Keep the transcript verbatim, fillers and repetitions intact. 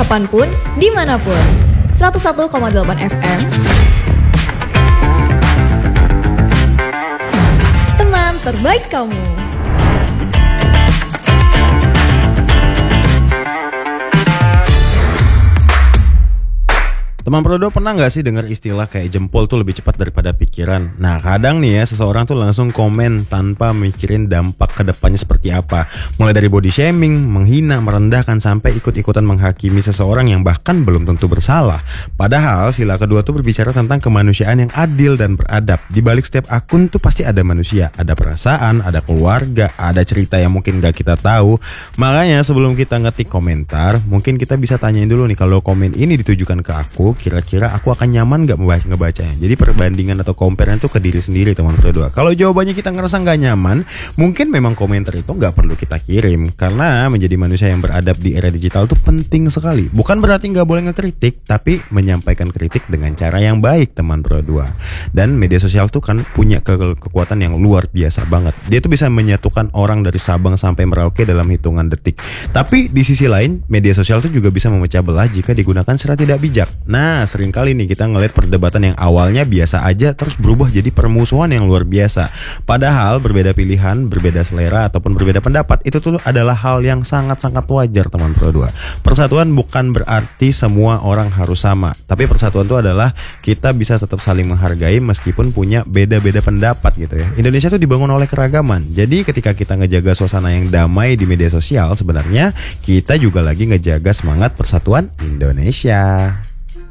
kapanpun, dimanapun. seratus satu koma delapan F M. Teman terbaik kamu. Teman Prodo, pernah gak sih dengar istilah kayak jempol tuh lebih cepat daripada pikiran? Nah kadang nih ya, seseorang tuh langsung komen tanpa mikirin dampak kedepannya seperti apa. Mulai dari body shaming, menghina, merendahkan, sampai ikut-ikutan menghakimi seseorang yang bahkan belum tentu bersalah. Padahal sila kedua tuh berbicara tentang kemanusiaan yang adil dan beradab. Di balik setiap akun tuh pasti ada manusia, ada perasaan, ada keluarga, ada cerita yang mungkin gak kita tahu. Makanya sebelum kita ngetik komentar, mungkin kita bisa tanyain dulu nih, kalau komen ini ditujukan ke aku, kira-kira aku akan nyaman gak ngebacanya. Jadi perbandingan atau compare-nya tuh ke diri sendiri, teman berdua. Kalau jawabannya kita ngerasa gak nyaman, mungkin memang komentar itu gak perlu kita kirim. Karena menjadi manusia yang beradab di era digital tuh penting sekali. Bukan berarti gak boleh ngekritik, tapi menyampaikan kritik dengan cara yang baik, teman berdua. Dan media sosial tuh kan punya ke- kekuatan yang luar biasa banget. Dia tuh bisa menyatukan orang dari Sabang sampai Merauke dalam hitungan detik. Tapi di sisi lain, media sosial tuh juga bisa memecah belah jika digunakan secara tidak bijak. Nah Nah sering kali nih kita ngeliat perdebatan yang awalnya biasa aja terus berubah jadi permusuhan yang luar biasa. Padahal berbeda pilihan, berbeda selera ataupun berbeda pendapat itu tuh adalah hal yang sangat-sangat wajar, teman Pro dua. Persatuan bukan berarti semua orang harus sama, tapi persatuan itu adalah kita bisa tetap saling menghargai meskipun punya beda-beda pendapat gitu ya. Indonesia tuh dibangun oleh keragaman. Jadi ketika kita ngejaga suasana yang damai di media sosial, sebenarnya kita juga lagi ngejaga semangat persatuan Indonesia.